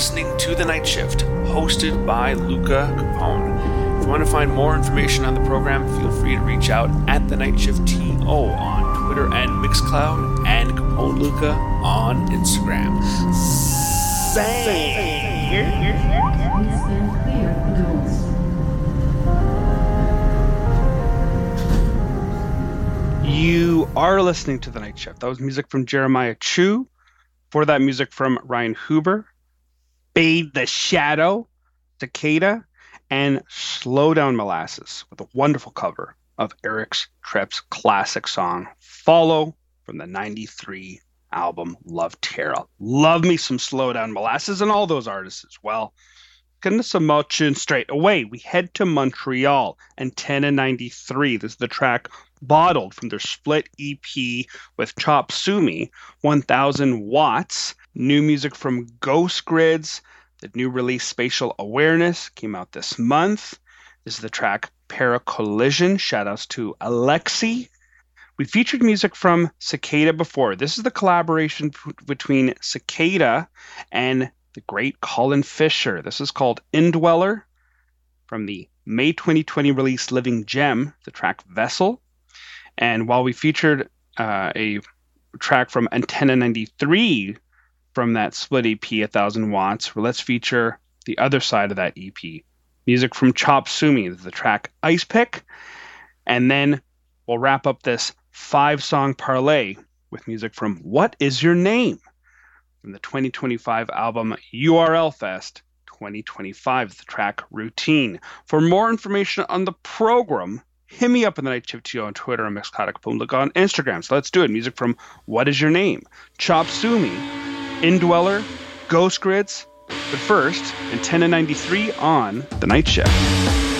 listening to The Night Shift, hosted by Luca Capone. If you want to find more information on the program, feel free to reach out at The Night Shift TO on Twitter and Mixcloud, and Capone Luca on Instagram. You are listening to The Night Shift. That was music from Jeremiah Chu. For that, music from Ryan Huber, Bathe the Shadow, Cicada, and Slow Down Molasses, with a wonderful cover of Eric Tripp's classic song, Follow, from the 93 album Love Terra. Love me some Slow Down Molasses and all those artists as well. Getting some motion straight away. We head to Montreal, Antenna 93. This is the track Bottled from their split EP with Chop Suey, 1000 Watts. New music from Ghost Grids. The new release Spatial Awareness came out this month. This is the track Paracollision. Shoutouts to Alexi. We featured music from Cicada before. This is the collaboration between Cicada and the great Colin Fisher. This is called Indweller from the May 2020 release Living Gem, the track Vessel. And while we featured a track from Antenna 93 from that split EP, 1000 Watts, let's feature the other side of that EP. Music from Chop Suey, the track Ice Pick. And then we'll wrap up this 5-song parlay with music from What Is Your Name? From the 2025 album URL Fest 2025, the track Routine. For more information on the program, hit me up in the Night Shift TO on Twitter and Mixcloud on Instagram. So let's do it. Music from What Is Your Name? Chop Suey, Indweller, Ghost Grids. But first, Antenna 93 on The Night Shift.